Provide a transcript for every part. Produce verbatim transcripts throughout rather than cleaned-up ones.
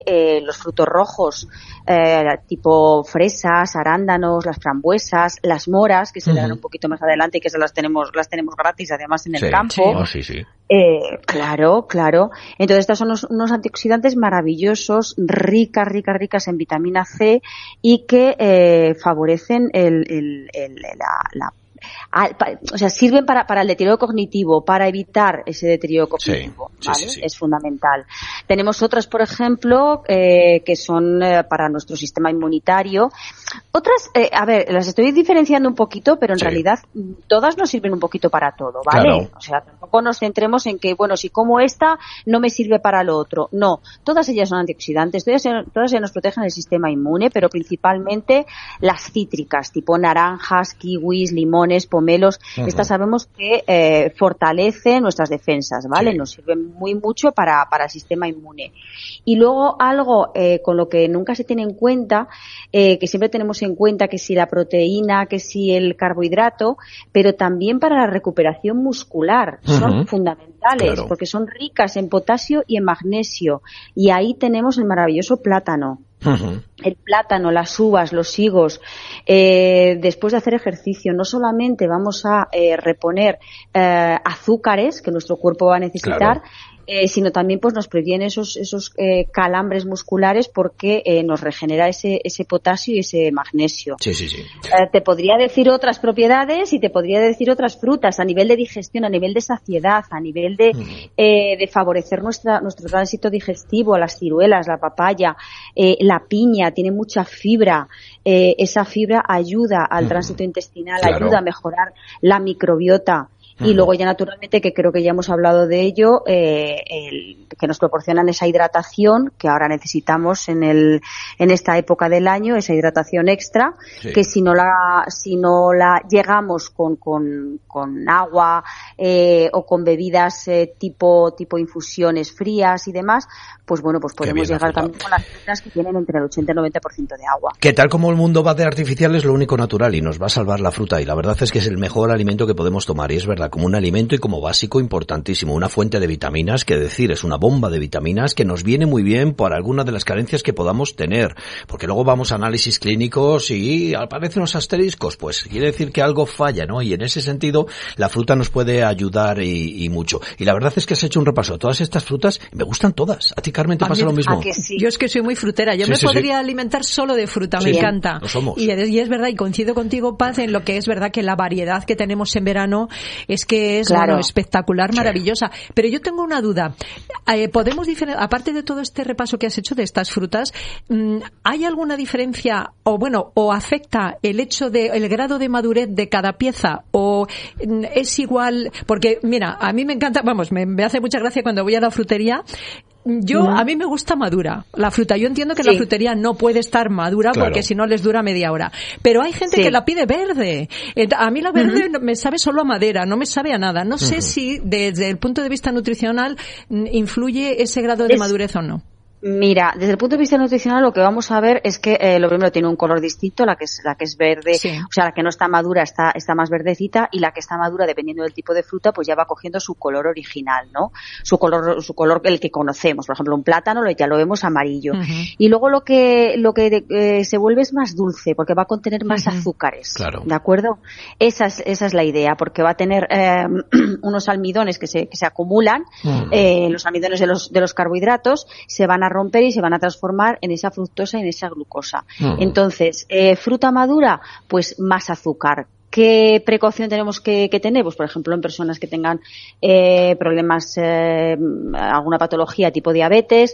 Eh, los frutos rojos, eh, tipo fresas, arándanos, las frambuesas, las moras, que se uh-huh. darán un poquito más adelante y que se las tenemos, las tenemos gratis además en el sí, campo. Sí, oh, sí, sí. Eh, claro, claro. Entonces estos son unos, unos antioxidantes maravillosos, ricas, ricas, ricas en vitamina C y que eh, favorecen el, el, el, la, la o sea, sirven para, para el deterioro cognitivo, para evitar ese deterioro cognitivo, sí, ¿vale? Sí, sí, sí. Es fundamental. Tenemos otras, por ejemplo, eh, que son eh, para nuestro sistema inmunitario. Otras, eh, a ver, las estoy diferenciando un poquito, pero en sí. realidad todas nos sirven un poquito para todo, ¿vale? Claro. O sea, tampoco nos centremos en que, bueno, si como esta no me sirve para lo otro. No, todas ellas son antioxidantes, todas, todas ellas nos protegen el sistema inmune, pero principalmente las cítricas, tipo naranjas, kiwis, limones, pomelos, uh-huh. estas sabemos que eh, fortalecen nuestras defensas, ¿vale? Sí. Nos sirven muy mucho para, para el sistema inmune. Y luego algo eh, con lo que nunca se tiene en cuenta, eh, que siempre tenemos en cuenta que si la proteína, que si el carbohidrato, pero también para la recuperación muscular, uh-huh. son fundamentales, claro. porque son ricas en potasio y en magnesio. Y ahí tenemos el maravilloso plátano. Uh-huh. El plátano, las uvas, los higos, eh, después de hacer ejercicio, no solamente vamos a eh, reponer eh, azúcares que nuestro cuerpo va a necesitar, claro. eh, sino también pues nos previene esos esos eh, calambres musculares porque eh, nos regenera ese ese potasio y ese magnesio. Sí, sí, sí. Eh, te podría decir otras propiedades y te podría decir otras frutas a nivel de digestión, a nivel de saciedad, a nivel de uh-huh. eh, de favorecer nuestra nuestro tránsito digestivo, las ciruelas, la papaya, eh, la piña tiene mucha fibra, eh, esa fibra ayuda al uh-huh. tránsito intestinal, claro. ayuda a mejorar la microbiota. Y luego ya naturalmente, que creo que ya hemos hablado de ello, eh, el, que nos proporcionan esa hidratación que ahora necesitamos en el en esta época del año, esa hidratación extra, sí. que si no la si no la llegamos con con, con agua eh, o con bebidas eh, tipo tipo infusiones frías y demás, pues bueno, pues podemos llegar también con las frutas que tienen entre el ochenta y el noventa por ciento de agua. Que tal como el mundo va de artificial es lo único natural y nos va a salvar la fruta, y la verdad es que es el mejor alimento que podemos tomar, y es verdad, como un alimento y como básico importantísimo, una fuente de vitaminas, que decir, es una bomba de vitaminas que nos viene muy bien por alguna de las carencias que podamos tener, porque luego vamos a análisis clínicos y aparecen los asteriscos, pues quiere decir que algo falla, ¿no? Y en ese sentido la fruta nos puede ayudar y, y mucho. Y la verdad es que has hecho un repaso a todas estas frutas, me gustan todas. ¿A ti, Carmen, te pasa lo mismo? Que sí. Yo es que soy muy frutera, yo sí, me sí, podría sí. alimentar solo de fruta, sí, me encanta. Lo somos. Y, y es verdad, y coincido contigo, Paz, en lo que es verdad que la variedad que tenemos en verano es que es claro. bueno, espectacular, maravillosa. Sí. Pero yo tengo una duda. Eh, podemos diferen- aparte de todo este repaso que has hecho de estas frutas, ¿hay alguna diferencia o bueno, o afecta el hecho de el grado de madurez de cada pieza, o es igual? Porque mira, a mí me encanta, vamos, me, me hace mucha gracia cuando voy a la frutería. Yo, uh-huh. a mí me gusta madura la fruta. Yo entiendo que sí. la frutería no puede estar madura claro. porque si no les dura media hora. Pero hay gente sí. que la pide verde. A mí la verde uh-huh. me sabe solo a madera, no me sabe a nada. No uh-huh. sé si desde el punto de vista nutricional influye ese grado de es... madurez o no. Mira, desde el punto de vista nutricional lo que vamos a ver es que eh, lo primero tiene un color distinto, la que es la que es verde, sí. o sea, la que no está madura está está más verdecita, y la que está madura, dependiendo del tipo de fruta, pues ya va cogiendo su color original, ¿no? Su color su color el que conocemos. Por ejemplo, un plátano ya lo vemos amarillo. Uh-huh. Y luego lo que lo que eh, se vuelve es más dulce porque va a contener más uh-huh. azúcares. Claro. ¿De acuerdo? Esa es esa es la idea, porque va a tener eh, unos almidones que se que se acumulan, uh-huh. eh, los almidones de los de los carbohidratos se van a romper y se van a transformar en esa fructosa y en esa glucosa. Uh-huh. Entonces, eh, fruta madura, pues más azúcar. ¿Qué precaución tenemos que, que tener? Pues, por ejemplo, en personas que tengan eh, problemas, eh, alguna patología tipo diabetes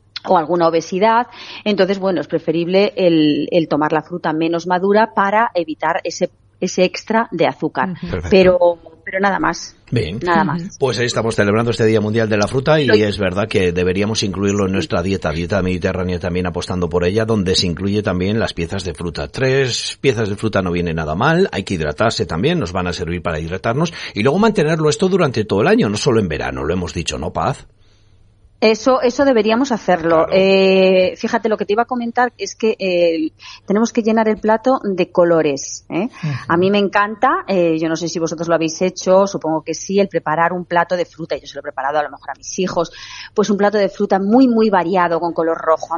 o alguna obesidad, entonces, bueno, es preferible el, el tomar la fruta menos madura para evitar ese ese extra de azúcar. Uh-huh. Pero pero nada más. Bien, nada más. Pues ahí estamos celebrando este Día Mundial de la Fruta, y es verdad que deberíamos incluirlo en nuestra dieta, dieta mediterránea también apostando por ella, donde se incluye también las piezas de fruta. Tres piezas de fruta no viene nada mal, hay que hidratarse también, nos van a servir para hidratarnos y luego mantenerlo esto durante todo el año, no solo en verano, lo hemos dicho, ¿no, Paz? Eso, eso deberíamos hacerlo. Claro. Eh, fíjate, lo que te iba a comentar es que eh, tenemos que llenar el plato de colores. ¿eh? Uh-huh. A mí me encanta, eh, yo no sé si vosotros lo habéis hecho, supongo que sí, el preparar un plato de fruta. Yo se lo he preparado a lo mejor a mis hijos, pues un plato de fruta muy, muy variado con color rojo,